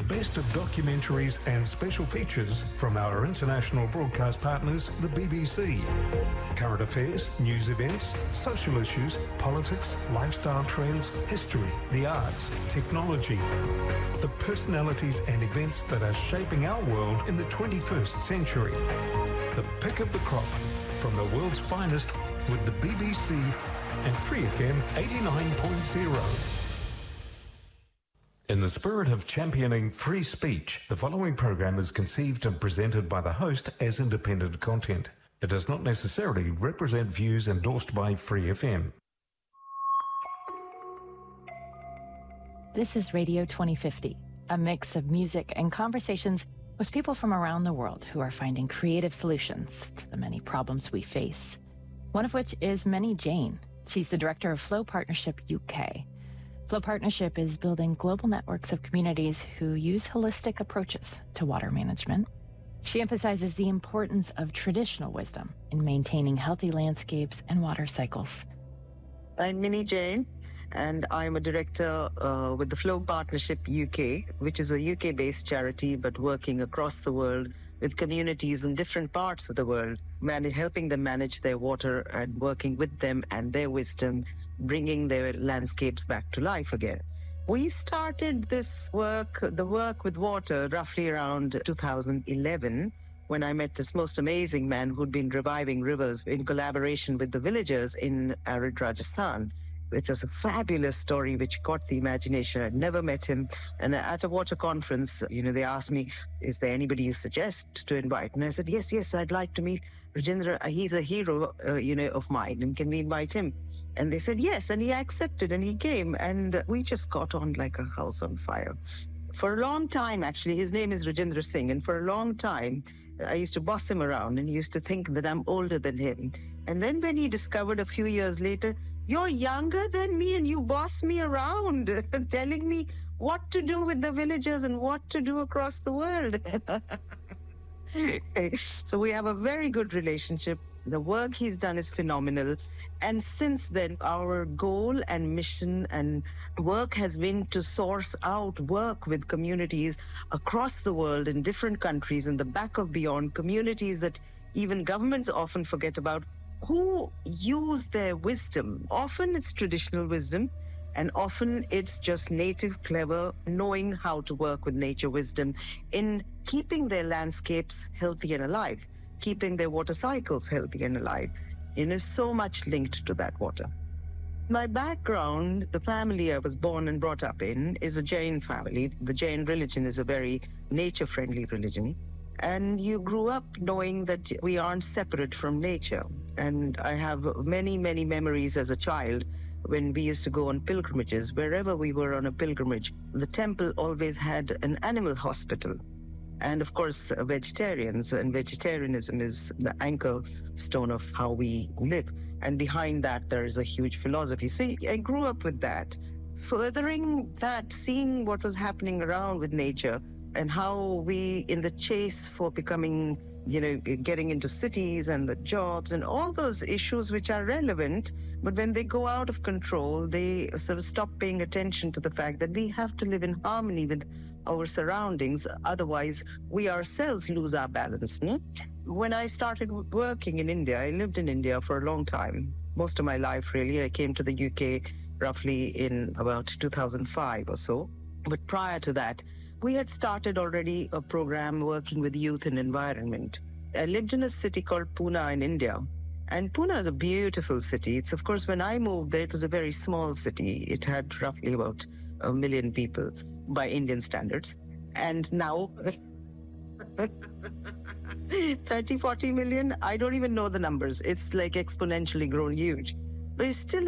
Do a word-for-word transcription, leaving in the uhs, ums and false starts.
best of documentaries and special features from our international broadcast partners, the B B C. Current affairs, news events, social issues, politics, lifestyle trends, history, the arts, technology. The personalities and events that are shaping our world in the twenty-first century. The pick of the crop from the world's finest with the B B C and Free F M eighty-nine point zero. In the spirit of championing free speech, the following program is conceived and presented by the host as independent content. It does not necessarily represent views endorsed by Free F M. This is Radio twenty fifty, a mix of music and conversations with people from around the world who are finding creative solutions to the many problems we face. One of which is Many Jane. She's the director of Flow Partnership U K. Flow Partnership is building global networks of communities who use holistic approaches to water management. She emphasizes the importance of traditional wisdom in maintaining healthy landscapes and water cycles. I'm Many Jane, and I'm a director uh, with the Flow Partnership U K, which is a U K-based charity but working across the world with communities in different parts of the world, man- helping them manage their water and working with them and their wisdom, bringing their landscapes back to life again. We started this work, the work with water, roughly around two thousand eleven, when I met this most amazing man who'd been reviving rivers in collaboration with the villagers in arid Rajasthan. It's just a fabulous story which caught the imagination. I'd never met him. And at a water conference, you know, they asked me, is there anybody you suggest to invite? And I said, yes, yes, I'd like to meet Rajendra. He's a hero, uh, you know, of mine. And can we invite him? And they said, yes. And he accepted and he came. And we just got on like a house on fire. For a long time, actually, his name is Rajendra Singh. And for a long time, I used to boss him around and he used to think that I'm older than him. And then when he discovered a few years later, you're younger than me and you boss me around, telling me what to do with the villagers and what to do across the world. So we have a very good relationship. The work he's done is phenomenal. And since then, our goal and mission and work has been to source out work with communities across the world in different countries in the back of beyond, communities that even governments often forget about, who use their wisdom. Often it's traditional wisdom, and often it's just native, clever, knowing how to work with nature wisdom in keeping their landscapes healthy and alive, keeping their water cycles healthy and alive. You know, so much linked to that water. My background, the family I was born and brought up in, is a Jain family. The Jain religion is a very nature-friendly religion. And you grew up knowing that we aren't separate from nature. And I have many, many memories as a child when we used to go on pilgrimages. Wherever we were on a pilgrimage, the temple always had an animal hospital. And of course, vegetarians, and vegetarianism is the anchor stone of how we live. And behind that, there is a huge philosophy. So I grew up with that. Furthering that, seeing what was happening around with nature, and how we, in the chase for becoming, you know, getting into cities and the jobs and all those issues which are relevant, but when they go out of control, they sort of stop paying attention to the fact that we have to live in harmony with our surroundings. Otherwise, we ourselves lose our balance. Hmm? When I started working in India, I lived in India for a long time, most of my life really. I came to the U K roughly in about two thousand five or so. But prior to that, we had started already a program working with youth and environment. I lived in a city called Pune in India. And Pune is a beautiful city. It's, of course, when I moved there, it was a very small city. It had roughly about a million people by Indian standards. And now, thirty, forty million, I don't even know the numbers. It's like exponentially grown huge. But it's still